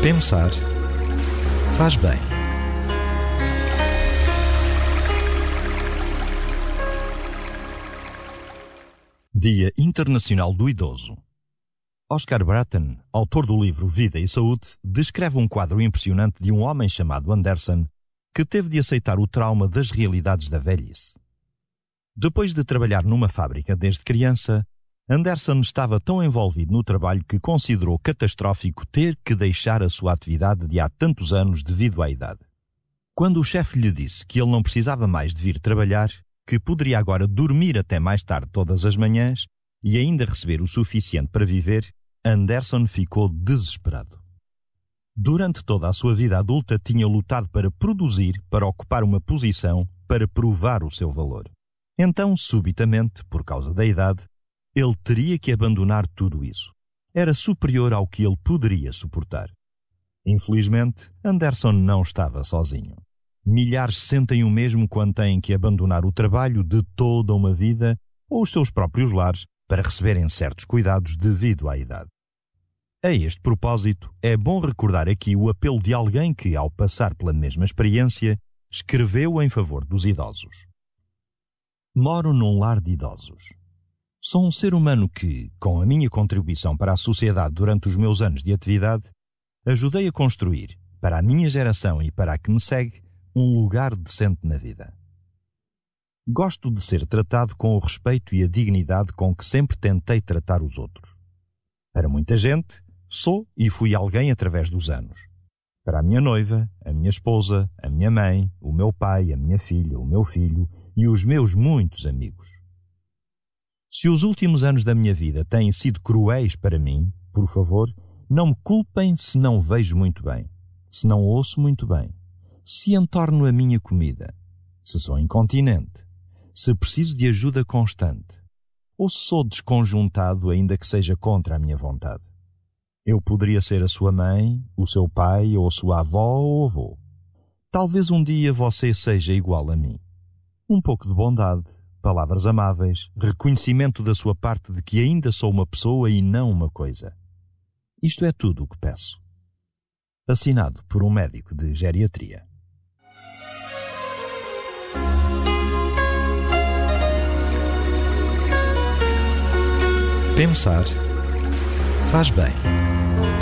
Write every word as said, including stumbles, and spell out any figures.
Pensar faz bem. Dia Internacional do Idoso. Oscar Bratton, autor do livro Vida e Saúde, descreve um quadro impressionante de um homem chamado Anderson que teve de aceitar o trauma das realidades da velhice. Depois de trabalhar numa fábrica desde criança, Anderson estava tão envolvido no trabalho que considerou catastrófico ter que deixar a sua atividade de há tantos anos devido à idade. Quando o chefe lhe disse que ele não precisava mais de vir trabalhar, que poderia agora dormir até mais tarde todas as manhãs e ainda receber o suficiente para viver, Anderson ficou desesperado. Durante toda a sua vida adulta tinha lutado para produzir, para ocupar uma posição, para provar o seu valor. Então, subitamente, por causa da idade, ele teria que abandonar tudo isso. Era superior ao que ele poderia suportar. Infelizmente, Anderson não estava sozinho. Milhares sentem o mesmo quando têm que abandonar o trabalho de toda uma vida ou os seus próprios lares para receberem certos cuidados devido à idade. A este propósito, é bom recordar aqui o apelo de alguém que, ao passar pela mesma experiência, escreveu em favor dos idosos. Moro num lar de idosos. Sou um ser humano que, com a minha contribuição para a sociedade durante os meus anos de atividade, ajudei a construir, para a minha geração e para a que me segue, um lugar decente na vida. Gosto de ser tratado com o respeito e a dignidade com que sempre tentei tratar os outros. Para muita gente, sou e fui alguém através dos anos. Para a minha noiva, a minha esposa, a minha mãe, o meu pai, a minha filha, o meu filho e os meus muitos amigos. Se os últimos anos da minha vida têm sido cruéis para mim, por favor, não me culpem se não vejo muito bem, se não ouço muito bem, se entorno a minha comida, se sou incontinente, se preciso de ajuda constante, ou se sou desconjuntado ainda que seja contra a minha vontade. Eu poderia ser a sua mãe, o seu pai, ou a sua avó ou avô. Talvez um dia você seja igual a mim. Um pouco de bondade, palavras amáveis, reconhecimento da sua parte de que ainda sou uma pessoa e não uma coisa. Isto é tudo o que peço. Assinado por um médico de geriatria. Pensar faz bem.